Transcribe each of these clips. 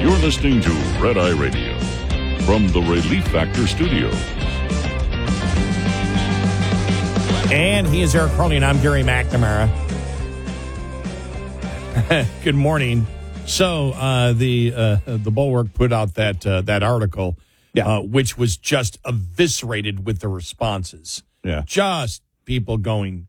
You're listening to Red Eye Radio from the Relief Factor Studios. And he is Eric Crowley, and I'm Gary McNamara. Good morning. So the Bulwark put out that article, which was just eviscerated with the responses. Yeah, just people going,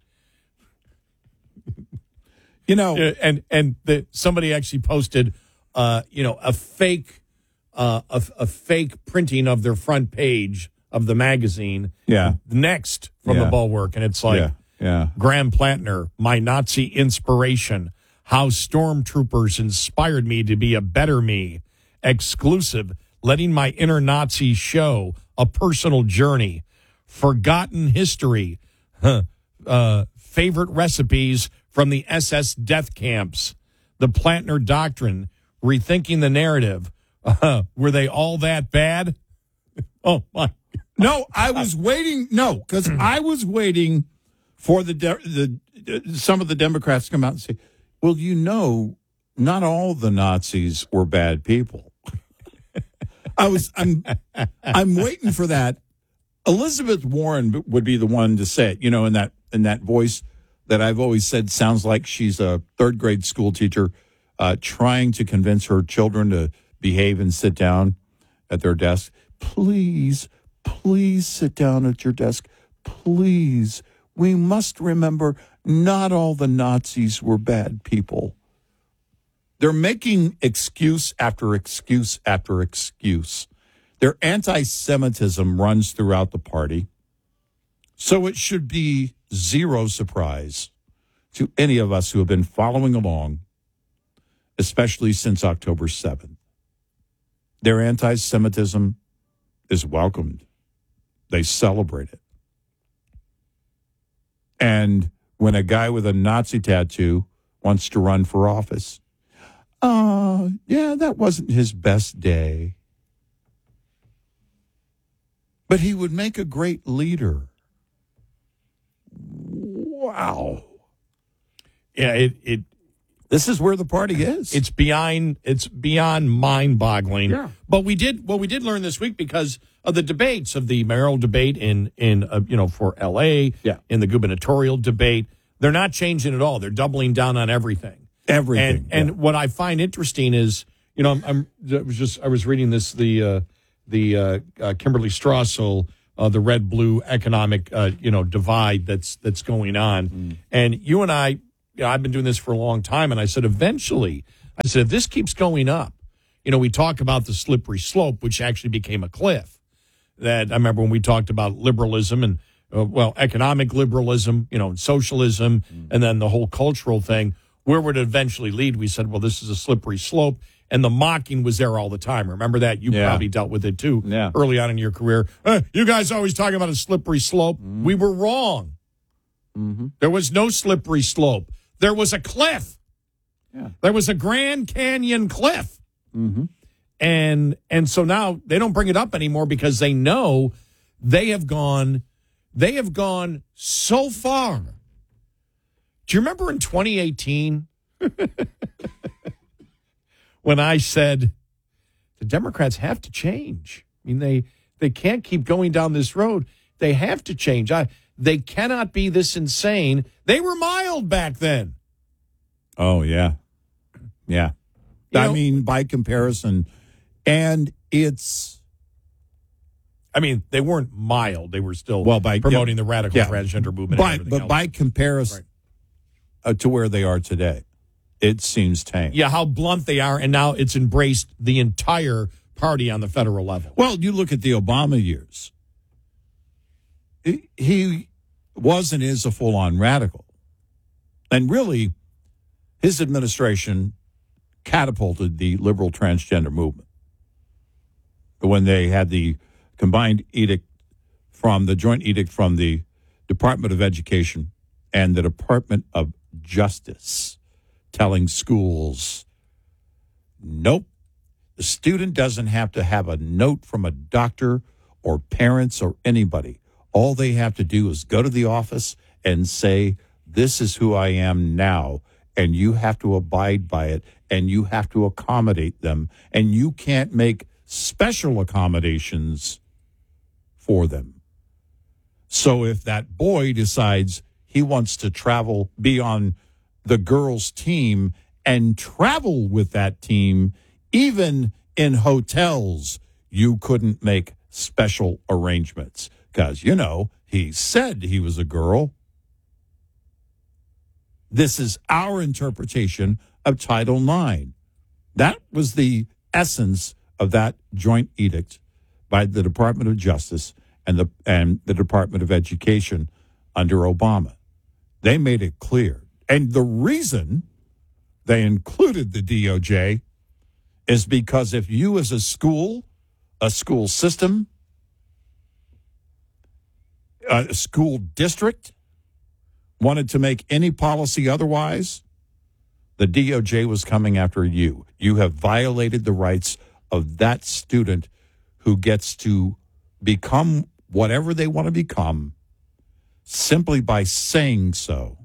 somebody actually posted, a fake printing of their front page of the magazine. Yeah, next from the Bulwark, and it's like, Graham Plantner, my Nazi inspiration. How stormtroopers inspired me to be a better me. Exclusive, letting my inner Nazi show. A personal journey. Forgotten history. Favorite recipes from the SS death camps. The Plantner doctrine. Rethinking the narrative. Were they all that bad? Oh, my. No, I was waiting. No, because I was waiting for some of the Democrats to come out and say, well, not all the Nazis were bad people. I'm waiting for that. Elizabeth Warren would be the one to say it, in that voice that I've always said sounds like she's a third grade school teacher trying to convince her children to behave and sit down at their desk. Please sit down at your desk. Please. We must remember not all the Nazis were bad people. They're making excuse after excuse after excuse. Their anti-Semitism runs throughout the party. So it should be zero surprise to any of us who have been following along, especially since October 7th. Their anti-Semitism is welcomed. They celebrate it. And when a guy with a Nazi tattoo wants to run for office, that wasn't his best day. But he would make a great leader. Wow. Yeah, this is where the party is. It's beyond mind-boggling. Yeah. But we did learn this week because of the debates of the mayoral debate in for LA, in the gubernatorial debate. They're not changing at all. They're doubling down on everything. Everything. And what I find interesting is, I was reading this the Kimberly Strassel, the red-blue economic divide that's going on, and you and I. I've been doing this for a long time, and I said, eventually, if this keeps going up, we talk about the slippery slope, which actually became a cliff. That I remember when we talked about liberalism and, economic liberalism, and socialism, and then the whole cultural thing, where would it eventually lead? We said, well, this is a slippery slope, and the mocking was there all the time. Remember that? You probably dealt with it, too, early on in your career. You guys always talking about a slippery slope. We were wrong. There was no slippery slope. There was a cliff. Yeah. There was a Grand Canyon cliff. And so now they don't bring it up anymore because they know they have gone so far. Do you remember in 2018 when I said the Democrats have to change? I mean, they can't keep going down this road. They have to change. They cannot be this insane. They were mild back then. Oh, yeah. Yeah. By comparison. And it's... they weren't mild. They were still promoting the radical transgender movement. But by comparison to where they are today, it seems tame. Yeah, how blunt they are. And now it's embraced the entire party on the federal level. Well, you look at the Obama years. He was and is a full-on radical. And really, his administration catapulted the liberal transgender movement. When they had the combined edict from the joint edict from the Department of Education and the Department of Justice telling schools, nope, the student doesn't have to have a note from a doctor or parents or anybody. All they have to do is go to the office and say, this is who I am now, and you have to abide by it, and you have to accommodate them, and you can't make special accommodations for them. So if that boy decides he wants to be on the girls' team and travel with that team, even in hotels, you couldn't make special arrangements because, he said he was a girl. This is our interpretation of Title IX. That was the essence of that joint edict by the Department of Justice and the Department of Education under Obama. They made it clear. And the reason they included the DOJ is because if you as a school system, a school district wanted to make any policy otherwise, the DOJ was coming after you. You have violated the rights of that student who gets to become whatever they want to become simply by saying so.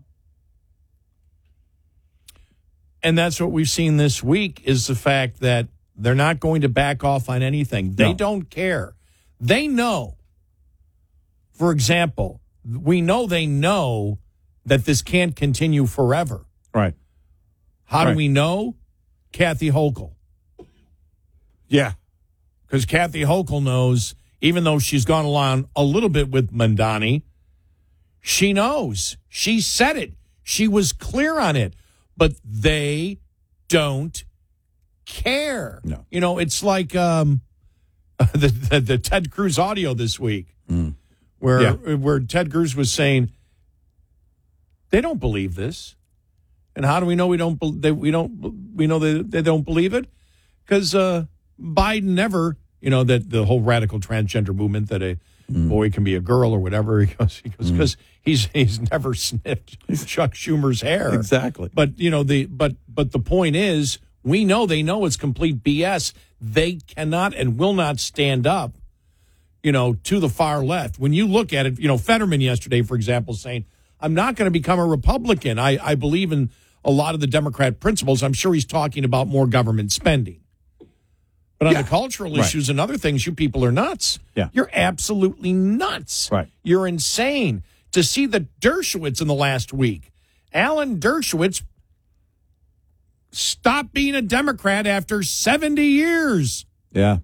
And that's what we've seen this week is the fact that they're not going to back off on anything. They don't care. They know. For example, they know that this can't continue forever. Right. How do we know? Kathy Hochul. Yeah. Because Kathy Hochul knows, even though she's gone along a little bit with Mamdani, she knows. She said it. She was clear on it. But they don't care. No. It's like the Ted Cruz audio this week, where Ted Cruz was saying, they don't believe this. And how do we know we know they don't believe it? Because Biden never, that the whole radical transgender movement that a boy can be a girl or whatever. He goes because he's never sniffed Chuck Schumer's hair. Exactly. But but the point is, we know they know it's complete BS. They cannot and will not stand up, to the far left. When you look at it, Fetterman yesterday, for example, saying, I'm not going to become a Republican. I believe in a lot of the Democrat principles. I'm sure he's talking about more government spending. But on the cultural issues and other things, you people are nuts. Yeah. You're absolutely nuts. Right. You're insane. To see the Dershowitz in the last week, Alan Dershowitz stopped being a Democrat after 70 years. Yeah.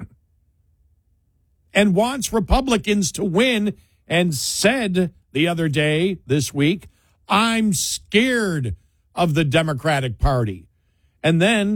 And wants Republicans to win and said this week, I'm scared of the Democratic Party. And then